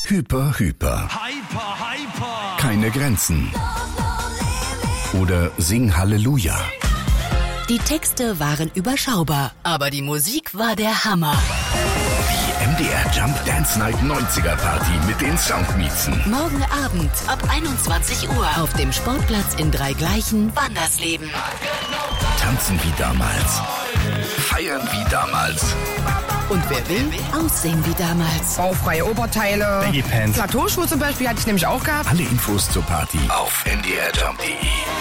Hyper, Hyper. Hyper, Hyper. Keine Grenzen. Oder Sing Halleluja. Die Texte waren überschaubar, aber die Musik war der Hammer. Die MDR Jump Dance Night 90er Party mit den Soundmiezen. Morgen Abend ab 21 Uhr auf dem Sportplatz in Dreigleichen, Wandersleben. Tanzen wie damals. Feiern wie damals. Und wer will, aussehen wie damals. Baufreie Oberteile. Baggy Pants. Plateauschuhe zum Beispiel hatte ich nämlich auch gehabt. Alle Infos zur Party auf ndrjump.de.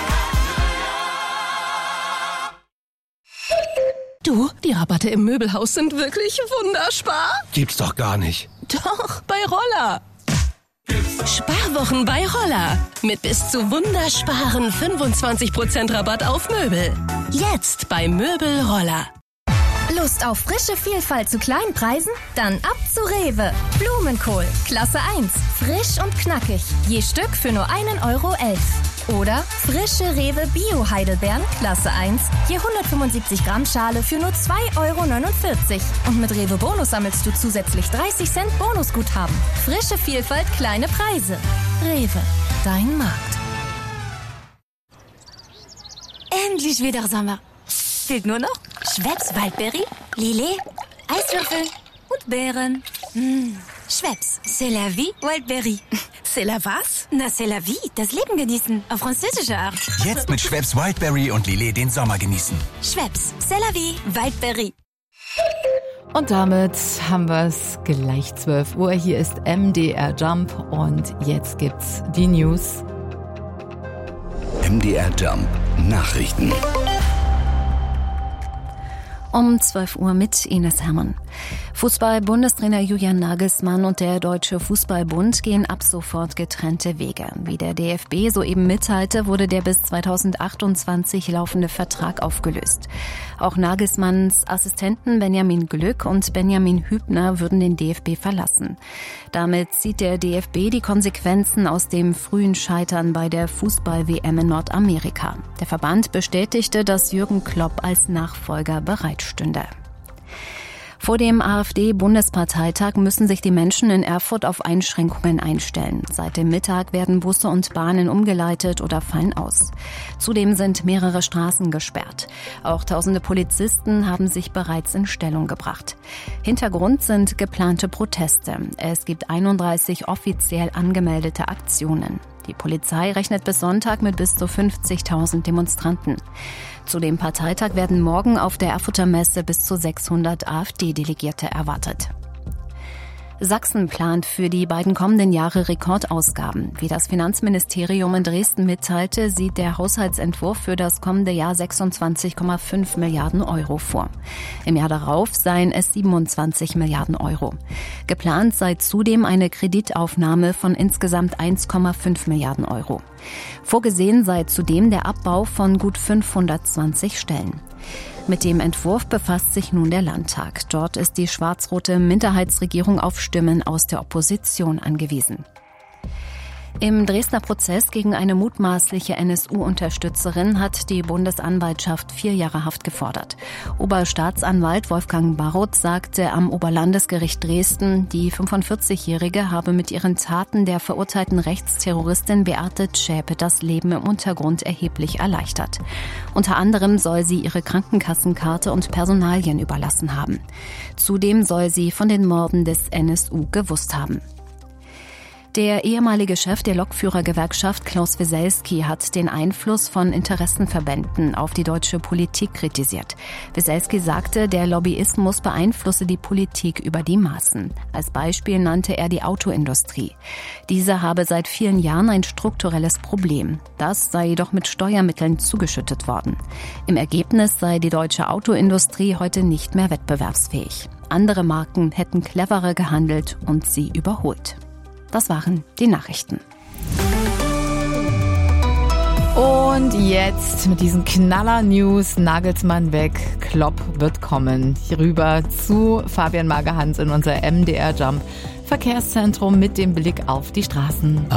Du, die Rabatte im Möbelhaus sind wirklich wunderspar. Gibt's doch gar nicht. Doch, bei Roller. Sparwochen bei Roller. Mit bis zu wundersparen 25% Rabatt auf Möbel. Jetzt bei Möbel Roller. Lust auf frische Vielfalt zu kleinen Preisen? Dann ab zu Rewe. Blumenkohl, Klasse 1. Frisch und knackig. Je Stück für nur 1,11 €. Oder frische Rewe Bio-Heidelbeeren, Klasse 1. Je 175 Gramm Schale für nur 2,49 €. Und mit Rewe Bonus sammelst du zusätzlich 30 Cent Bonusguthaben. Frische Vielfalt, kleine Preise. Rewe, dein Markt. Endlich wieder Sommer. Fehlt nur noch Schweppes Waldbeere, Lillet, Eiswürfel und Beeren. Schweppes, c'est la vie, Waldbeere. C'est la was? Na, c'est la vie, das Leben genießen, auf französische Art. Jetzt mit Schweppes Wildberry und Lillet den Sommer genießen. Schweppes, c'est la vie, Waldbeere. Und damit haben wir es gleich 12 Uhr. Hier ist MDR Jump und jetzt gibt's die News. MDR Jump Nachrichten. Um 12 Uhr mit Ines Hermann. Fußball-Bundestrainer Julian Nagelsmann und der Deutsche Fußballbund gehen ab sofort getrennte Wege. Wie der DFB soeben mitteilte, wurde der bis 2028 laufende Vertrag aufgelöst. Auch Nagelsmanns Assistenten Benjamin Glück und Benjamin Hübner würden den DFB verlassen. Damit zieht der DFB die Konsequenzen aus dem frühen Scheitern bei der Fußball-WM in Nordamerika. Der Verband bestätigte, dass Jürgen Klopp als Nachfolger bereitstünde. Vor dem AfD-Bundesparteitag müssen sich die Menschen in Erfurt auf Einschränkungen einstellen. Seit dem Mittag werden Busse und Bahnen umgeleitet oder fallen aus. Zudem sind mehrere Straßen gesperrt. Auch tausende Polizisten haben sich bereits in Stellung gebracht. Hintergrund sind geplante Proteste. Es gibt 31 offiziell angemeldete Aktionen. Die Polizei rechnet bis Sonntag mit bis zu 50.000 Demonstranten. Zu dem Parteitag werden morgen auf der Erfurter Messe bis zu 600 AfD-Delegierte erwartet. Sachsen plant für die beiden kommenden Jahre Rekordausgaben. Wie das Finanzministerium in Dresden mitteilte, sieht der Haushaltsentwurf für das kommende Jahr 26,5 Milliarden € vor. Im Jahr darauf seien es 27 Milliarden €. Geplant sei zudem eine Kreditaufnahme von insgesamt 1,5 Milliarden €. Vorgesehen sei zudem der Abbau von gut 520 Stellen. Mit dem Entwurf befasst sich nun der Landtag. Dort ist die schwarz-rote Minderheitsregierung auf Stimmen aus der Opposition angewiesen. Im Dresdner Prozess gegen eine mutmaßliche NSU-Unterstützerin hat die Bundesanwaltschaft 4 Jahre Haft gefordert. Oberstaatsanwalt Wolfgang Barroth sagte am Oberlandesgericht Dresden, die 45-Jährige habe mit ihren Taten der verurteilten Rechtsterroristin Beate Zschäpe das Leben im Untergrund erheblich erleichtert. Unter anderem soll sie ihre Krankenkassenkarte und Personalien überlassen haben. Zudem soll sie von den Morden des NSU gewusst haben. Der ehemalige Chef der Lokführergewerkschaft Klaus Weselski hat den Einfluss von Interessenverbänden auf die deutsche Politik kritisiert. Weselski sagte, der Lobbyismus beeinflusse die Politik über die Maßen. Als Beispiel nannte er die Autoindustrie. Diese habe seit vielen Jahren ein strukturelles Problem. Das sei jedoch mit Steuermitteln zugeschüttet worden. Im Ergebnis sei die deutsche Autoindustrie heute nicht mehr wettbewerbsfähig. Andere Marken hätten cleverer gehandelt und sie überholt. Das waren die Nachrichten. Und jetzt mit diesen Knaller-News, Nagelsmann weg, Klopp wird kommen. Hier rüber zu Fabian Magerhans in unser MDR Jump Verkehrszentrum mit dem Blick auf die Straßen.